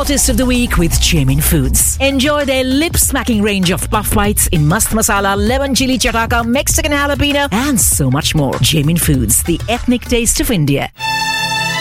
Taste of the week with Jamin Foods. Enjoy their lip-smacking range of puff bites in mast masala, lemon chili chataka, Mexican jalapeno, and so much more. Jamin Foods, the ethnic taste of India.